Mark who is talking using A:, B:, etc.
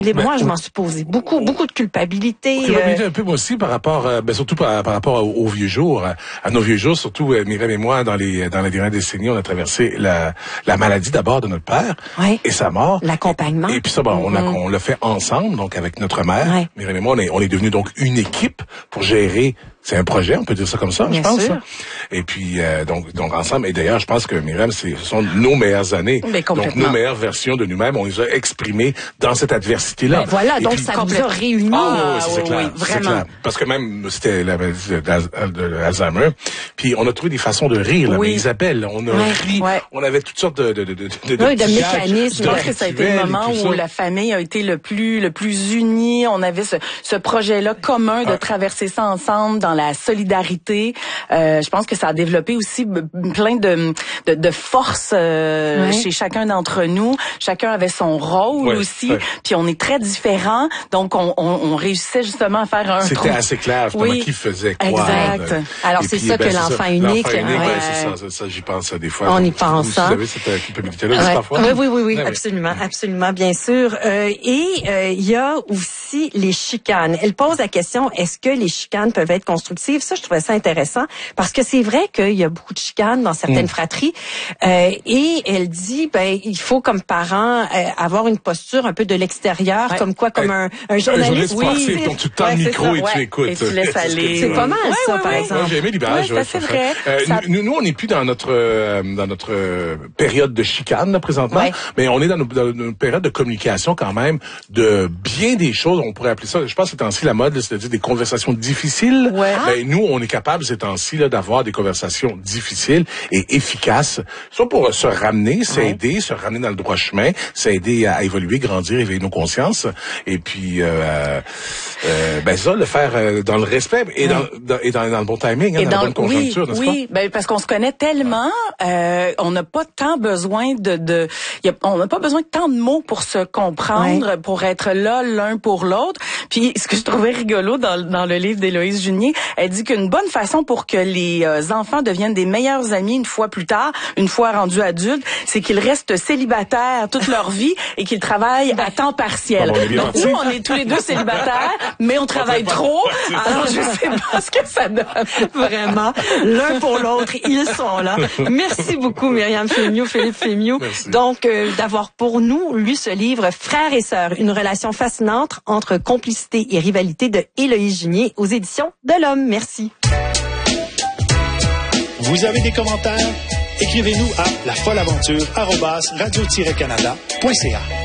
A: Moi, je m'en suis posé beaucoup de culpabilité.
B: Culpabilité un peu moi aussi par rapport, surtout par rapport aux vieux jours, à nos vieux jours, surtout Myriam et moi dans les dernières décennies, on a traversé la maladie d'abord de notre père et sa mort,
A: l'accompagnement.
B: Et puis ça, on l'a fait ensemble, donc avec notre mère. Myriam et moi, on est devenus donc une équipe pour gérer. C'est un projet, on peut dire ça comme ça, je pense. Et puis donc ensemble. Et d'ailleurs, je pense que Myriam, ce sont nos meilleures années. Donc nos meilleures versions de nous-mêmes, on les a exprimées dans cette adversité-là.
A: Voilà, et donc puis, ça nous a réunis.
B: C'est clair, vraiment. Clair. Parce que même c'était la maladie d'Alzheimer. Puis on a trouvé des façons de rire. Là, mais Isabelle, on a ri, on avait toutes sortes de
C: mécanismes. Je pense que ça a été le moment où la famille a été le plus unie. On avait ce projet-là commun de traverser ça ensemble dans la solidarité. Je pense que ça a développé aussi plein de forces chez chacun d'entre nous. Chacun avait son rôle aussi. Puis on est très différents. Donc on réussissait justement à faire un...
B: C'était assez clair justement qui faisait quoi.
A: Exact. Alors c'est ça que l'enfant unique...
B: c'est ça, j'y pense des fois.
A: On y pense.
B: Vous avez cette culpabilité-là parfois?
A: Oui, absolument, bien sûr. Et il y a aussi les chicanes. Elle pose la question, est-ce que les chicanes peuvent être constructives? Ça, je trouvais ça intéressant parce que c'est vrai qu'il y a beaucoup de chicanes dans certaines fratries. Et elle dit, il faut comme parent avoir une posture un peu de l'extérieur, comme un journaliste.
B: Donc tu tends le micro et tu écoutes.
C: Et tu laisses aller.
A: C'est pas mal ça, par exemple.
B: J'ai aimé l'image.
C: C'est vrai.
B: Nous, on n'est plus dans notre période de chicane là, présentement, mais on est dans une période de communication quand même de bien des choses. On pourrait appeler ça, je pense que c'est ainsi la mode, c'est-à-dire des conversations difficiles. Nous, on est capable ces temps-ci là d'avoir des conversations difficiles et efficaces, soit pour se ramener, s'aider, se ramener dans le droit chemin, s'aider à évoluer, grandir, éveiller nos consciences, et puis ça, le faire dans le respect et dans le bon timing, dans la bonne conjoncture, n'est-ce pas?
C: Parce qu'on se connaît tellement, on n'a pas tant besoin on n'a pas besoin de tant de mots pour se comprendre, pour être là l'un pour l'autre. Puis ce que je trouvais rigolo dans le livre d'Héloïse Junier, elle dit qu'une bonne façon pour que les enfants deviennent des meilleurs amis une fois plus tard, une fois rendus adultes, c'est qu'ils restent célibataires toute leur vie et qu'ils travaillent à temps partiel. Donc nous, on est tous les deux célibataires, mais on travaille trop. Alors je sais pas ce que ça donne.
A: Vraiment, l'un pour l'autre, ils sont là. Merci beaucoup Myriam Fémiot, Philippe Fémiot. Donc d'avoir pour nous lu ce livre Frères et sœurs, une relation fascinante entre complicité et rivalité de Héloïse Junier aux éditions de l'Homme. Merci.
D: Vous avez des commentaires? Écrivez-nous à lafolleaventure@radio-canada.ca.